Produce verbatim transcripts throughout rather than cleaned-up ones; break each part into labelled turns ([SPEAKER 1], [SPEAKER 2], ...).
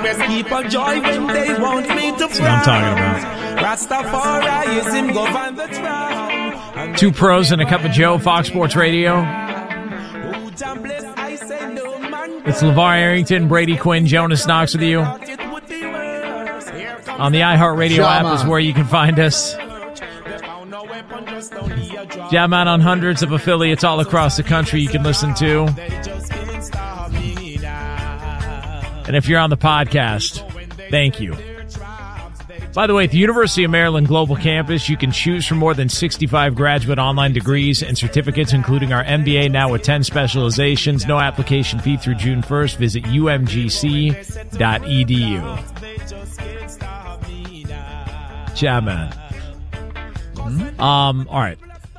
[SPEAKER 1] best people joy when they want me to
[SPEAKER 2] That's what I'm talking about.
[SPEAKER 1] Rastafarianism govern the throne.
[SPEAKER 2] Two pros and a cup of Joe, Fox Sports Radio. It's LeVar Arrington, Brady Quinn, Jonas Knox with you. On the iHeartRadio app is where you can find us. Jam out on hundreds of affiliates all across the country you can listen to. And if you're on the podcast, thank you. By the way, at the University of Maryland Global Campus, you can choose from more than sixty-five graduate online degrees and certificates, including our M B A now with ten specializations. No application fee through June first. Visit U M G C dot E D U. Yeah, man. Um, all right.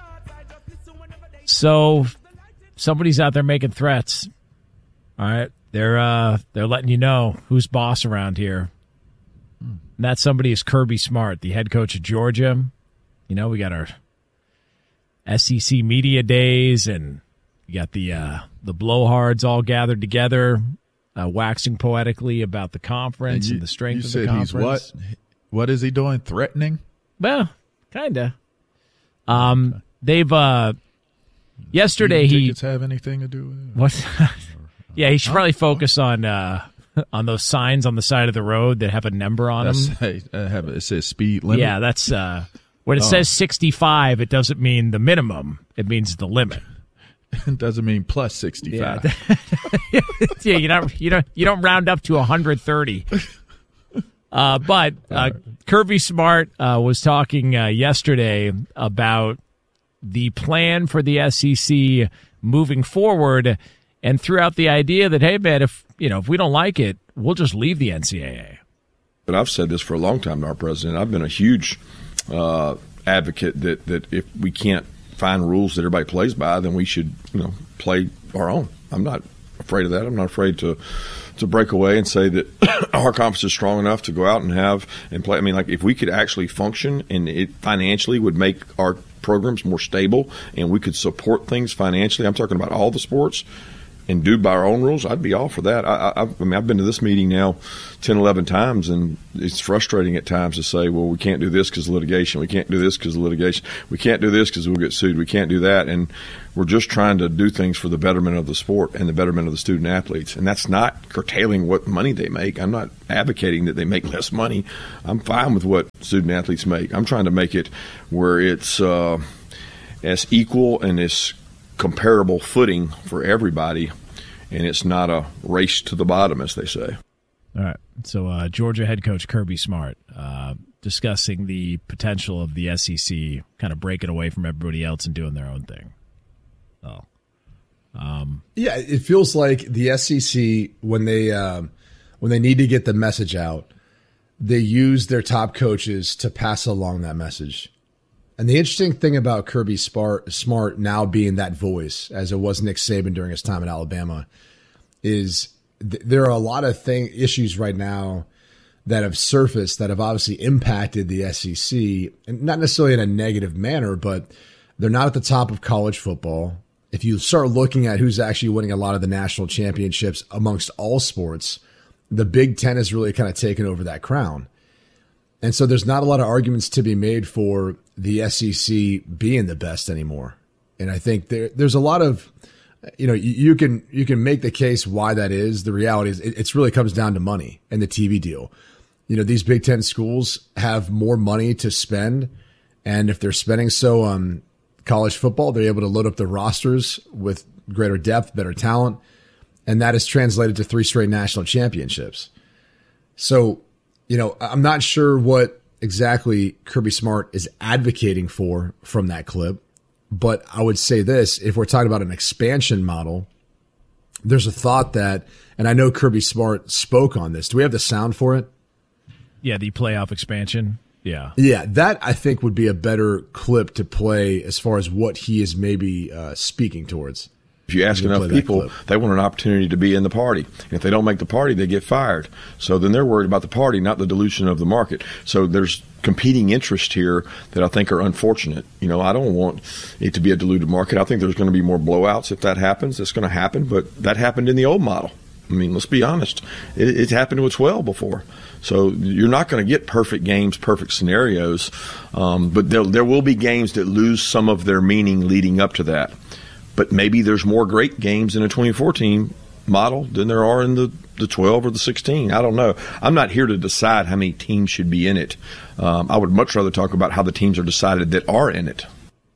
[SPEAKER 2] So somebody's out there making threats. All right. They're uh, they're letting you know who's boss around here. And that somebody is Kirby Smart, the head coach of Georgia. You know, we got our S E C media days, and we got the uh, the blowhards all gathered together, uh, waxing poetically about the conference and, you, and the strength of the conference.
[SPEAKER 3] You said he's what? What is he doing? Threatening?
[SPEAKER 2] Well, kind of. Um, okay. They've uh, yesterday
[SPEAKER 3] Do
[SPEAKER 2] he
[SPEAKER 3] tickets have anything to do with it?
[SPEAKER 2] What? Yeah, he should probably focus on uh, on those signs on the side of the road that have a number on
[SPEAKER 3] that's,
[SPEAKER 2] them.
[SPEAKER 3] Hey, uh, have it says speed limit.
[SPEAKER 2] Yeah, that's uh, when it oh. says sixty-five. It doesn't mean the minimum; it means the limit.
[SPEAKER 3] It doesn't mean plus sixty-five.
[SPEAKER 2] Yeah, yeah you don't you don't you don't round up to one hundred thirty. Uh, but uh, Kirby Smart uh, was talking uh, yesterday about the plan for the S E C moving forward. And threw out the idea that, hey, man, if you know if we don't like it, we'll just leave the N C double A.
[SPEAKER 4] But I've said this for a long time to our president. I've been a huge uh, advocate that, that if we can't find rules that everybody plays by, then we should you know play our own. I'm not afraid of that. I'm not afraid to to break away and say that our conference is strong enough to go out and have and play. I mean, like if we could actually function and it financially would make our programs more stable and we could support things financially. I'm talking about all the sports. And do by our own rules, I'd be all for that. I, I, I mean, I've been to this meeting now ten, eleven times, and it's frustrating at times to say, well, we can't do this because of litigation. We can't do this because of litigation. We can't do this because we'll get sued. We can't do that. And we're just trying to do things for the betterment of the sport and the betterment of the student athletes. And that's not curtailing what money they make. I'm not advocating that they make less money. I'm fine with what student athletes make. I'm trying to make it where it's uh, as equal and as comparable footing for everybody, and it's not a race to the bottom, as they say.
[SPEAKER 2] All right. So uh, Georgia head coach Kirby Smart uh, discussing the potential of the S E C kind of breaking away from everybody else and doing their own thing. Oh, um,
[SPEAKER 5] yeah. It feels like the S E C when they um, when they need to get the message out, they use their top coaches to pass along that message. And the interesting thing about Kirby Smart now being that voice, as it was Nick Saban during his time at Alabama, is th- there are a lot of thing issues right now that have surfaced that have obviously impacted the S E C, and not necessarily in a negative manner, but they're not at the top of college football. If you start looking at who's actually winning a lot of the national championships amongst all sports, the Big Ten has really kind of taken over that crown. And so there's not a lot of arguments to be made for the S E C being the best anymore. And I think there, there's a lot of, you know, you, you can you can make the case why that is. The reality is it it's really comes down to money and the T V deal. You know, these Big Ten schools have more money to spend. And if they're spending so on college football, they're able to load up the rosters with greater depth, better talent. And that is translated to three straight national championships. So, you know, I'm not sure what exactly Kirby Smart is advocating for from that clip, but I would say this, if we're talking about an expansion model, there's a thought that, and I know Kirby Smart spoke on this. Do we have the sound for it?
[SPEAKER 2] Yeah, the playoff expansion. Yeah.
[SPEAKER 5] Yeah, that I think would be a better clip to play as far as what he is maybe uh, speaking towards.
[SPEAKER 4] If you ask enough people, they want an opportunity to be in the party. And if they don't make the party, they get fired. So then they're worried about the party, not the dilution of the market. So there's competing interests here that I think are unfortunate. You know, I don't want it to be a diluted market. I think there's going to be more blowouts if that happens. It's going to happen, but that happened in the old model. I mean, let's be honest. It, it's happened with twelve before. So you're not going to get perfect games, perfect scenarios, um, but there, there will be games that lose some of their meaning leading up to that. But maybe there's more great games in a twenty fourteen model than there are in the, the twelve or the sixteen. I don't know. I'm not here to decide how many teams should be in it. Um, I would much rather talk about how the teams are decided that are in it.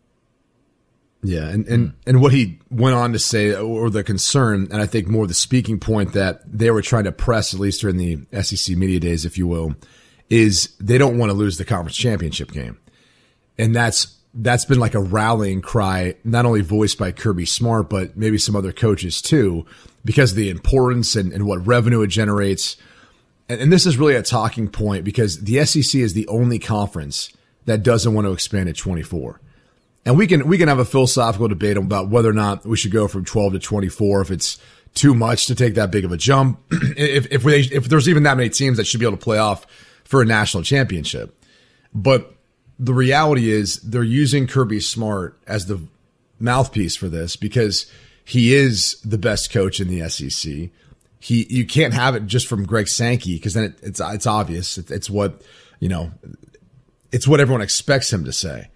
[SPEAKER 5] Yeah, and, and, and what he went on to say, or the concern, and I think more the speaking point that they were trying to press, at least during the S E C media days, if you will, is they don't want to lose the conference championship game. And that's that's been like a rallying cry, not only voiced by Kirby Smart, but maybe some other coaches too, because of the importance and, and what revenue it generates. And, and this is really a talking point because the S E C is the only conference that doesn't want to expand at twenty-four. And we can we can have a philosophical debate about whether or not we should go from twelve to twenty-four, if it's too much to take that big of a jump, if if, we, if there's even that many teams that should be able to play off for a national championship. But the reality is they're using Kirby Smart as the mouthpiece for this because he is the best coach in the S E C. He you can't have it just from Greg Sankey because then it, it's it's obvious. It, it's what you know. It's what everyone expects him to say.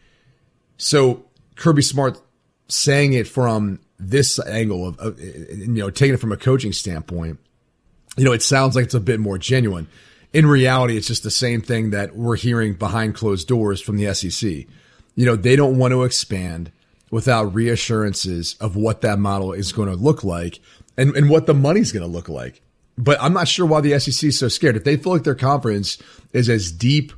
[SPEAKER 5] So Kirby Smart saying it from this angle of, of, you know, taking it from a coaching standpoint, you know, it sounds like it's a bit more genuine. In reality, it's just the same thing that we're hearing behind closed doors from the S E C. You know, they don't want to expand without reassurances of what that model is going to look like and, and what the money's going to look like. But I'm not sure why the S E C is so scared. If they feel like their conference is as deep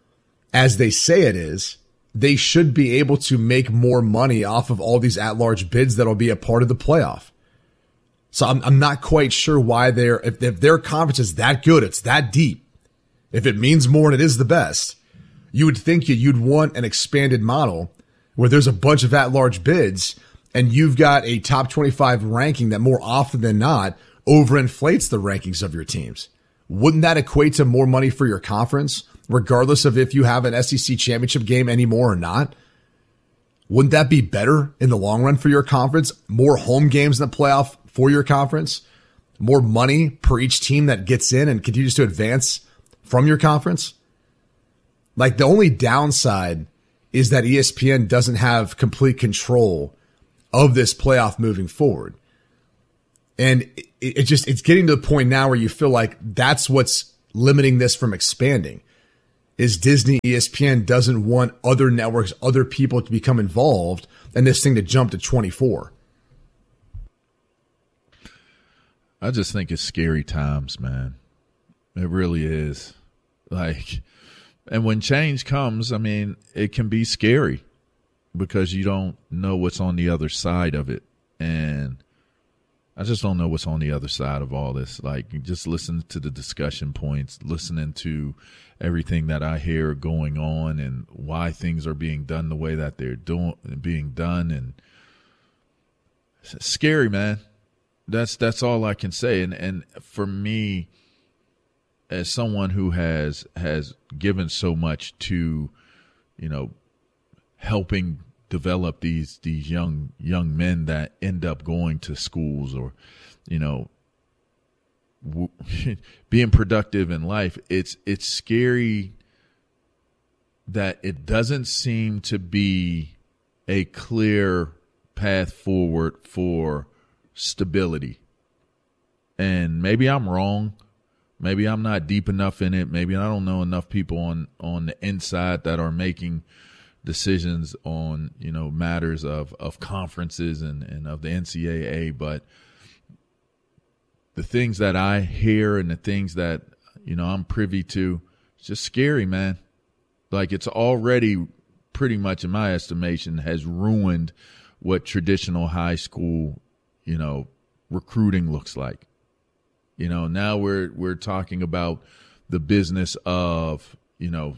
[SPEAKER 5] as they say it is, they should be able to make more money off of all these at-large bids that'll be a part of the playoff. So I'm, I'm not quite sure why they're, if, if their conference is that good, it's that deep, if it means more and it is the best, you would think you'd want an expanded model where there's a bunch of at-large bids and you've got a top twenty-five ranking that more often than not overinflates the rankings of your teams. Wouldn't that equate to more money for your conference, regardless of if you have an S E C championship game anymore or not? Wouldn't that be better in the long run for your conference? More home games in the playoff for your conference? More money per each team that gets in and continues to advance from your conference? Like, the only downside is that E S P N doesn't have complete control of this playoff moving forward. And it, it just, it's getting to the point now where you feel like that's what's limiting this from expanding. Is Disney, E S P N doesn't want other networks, other people to become involved and this thing to jump to twenty-four.
[SPEAKER 3] I just think it's scary times, man. It really is. Like, and when change comes, I mean, it can be scary because you don't know what's on the other side of it. And I just don't know what's on the other side of all this. Like, just listen to the discussion points, listening to everything that I hear going on and why things are being done the way that they're doing, being done. And it's scary, man. That's, that's all I can say. And, and for me, as someone who has, has given so much to, you know, helping develop these, these young, young men that end up going to schools or, you know, w- being productive in life, it's, it's scary that it doesn't seem to be a clear path forward for stability. And maybe I'm wrong. Maybe I'm not deep enough in it. Maybe I don't know enough people on, on the inside that are making decisions on, you know, matters of, of conferences and, and of the N C double A. But the things that I hear and the things that, you know, I'm privy to, it's just scary, man. Like, it's already pretty much, in my estimation, has ruined what traditional high school, you know, recruiting looks like. You know, now we're we're talking about the business of, you know,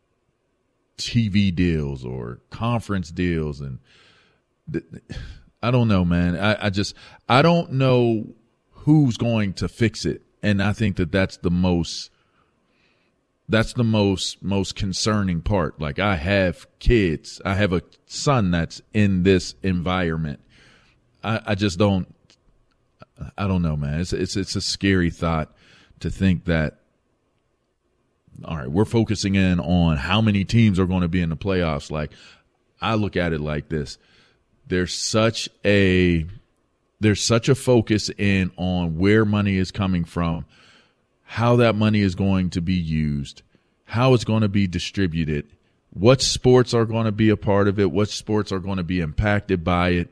[SPEAKER 3] T V deals or conference deals. And th- I don't know, man. I, I just, I don't know who's going to fix it. And I think that that's the most, that's the most, most concerning part. Like, I have kids. I have a son that's in this environment. I, I just don't, I don't know, man. It's it's it's a scary thought to think that. All right, we're focusing in on how many teams are going to be in the playoffs. Like, I look at it like this: there's such a there's such a focus in on where money is coming from, how that money is going to be used, how it's going to be distributed, what sports are going to be a part of it, what sports are going to be impacted by it.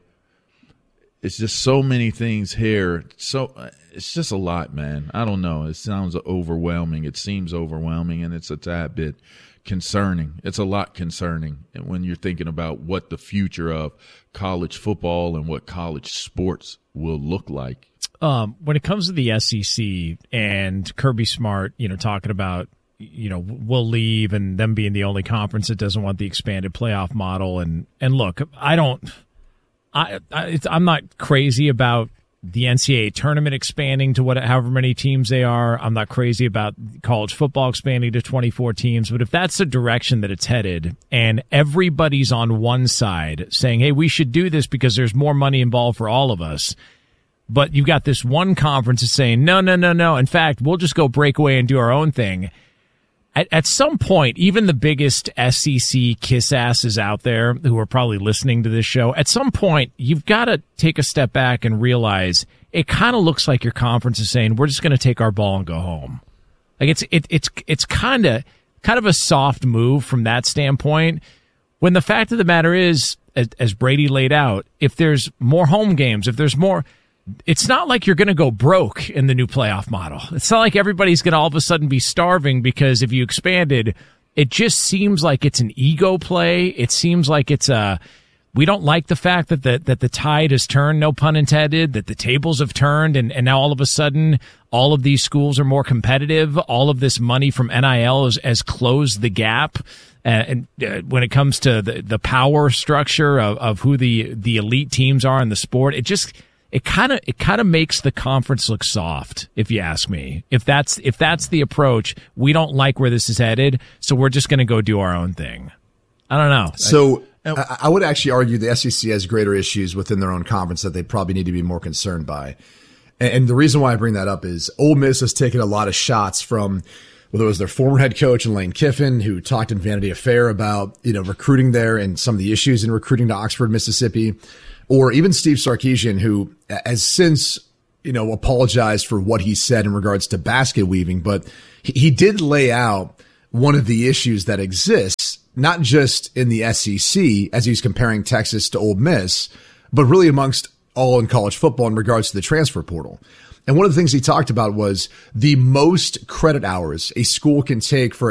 [SPEAKER 3] It's just so many things here. So it's just a lot, man. I don't know. It sounds overwhelming. It seems overwhelming, and it's a tad bit concerning. It's a lot concerning when you're thinking about what the future of college football and what college sports will look like.
[SPEAKER 2] Um, when it comes to the S E C and Kirby Smart, you know, talking about, you know, we'll leave and them being the only conference that doesn't want the expanded playoff model. And, and look, I don't – I, I it's, I'm not crazy about the N C double A tournament expanding to what, however many teams they are. I'm not crazy about college football expanding to twenty-four teams. But if that's the direction that it's headed and everybody's on one side saying, hey, we should do this because there's more money involved for all of us, but you've got this one conference that's saying, no, no, no, no. In fact, we'll just go break away and do our own thing. At, at some point, even the biggest S E C kiss asses out there who are probably listening to this show, at some point, you've got to take a step back and realize it kind of looks like your conference is saying, we're just going to take our ball and go home. Like it's it, it's it's kind of kind of a soft move from that standpoint. When the fact of the matter is, as, as Brady laid out, if there's more home games, if there's more. It's not like you're going to go broke in the new playoff model. It's not like everybody's going to all of a sudden be starving because if you expanded, it just seems like it's an ego play. It seems like it's a, we don't like the fact that the, that the tide has turned, no pun intended, that the tables have turned and, and now all of a sudden all of these schools are more competitive. All of this money from N I L has, has closed the gap. Uh, and uh, when it comes to the, the power structure of, of who the, the elite teams are in the sport, it just, It kind of it kind of makes the conference look soft, if you ask me. If that's if that's the approach, we don't like where this is headed, so we're just going to go do our own thing. I don't know.
[SPEAKER 5] So I, I would actually argue the S E C has greater issues within their own conference that they probably need to be more concerned by. And, and the reason why I bring that up is Ole Miss has taken a lot of shots from whether it was their former head coach Lane Kiffin, who talked in Vanity Fair about, you know, recruiting there and some of the issues in recruiting to Oxford, Mississippi. Or even Steve Sarkisian, who has since, you know, apologized for what he said in regards to basket weaving. But he, he did lay out one of the issues that exists, not just in the S E C, as he's comparing Texas to Ole Miss, but really amongst all in college football in regards to the transfer portal. And one of the things he talked about was the most credit hours a school can take for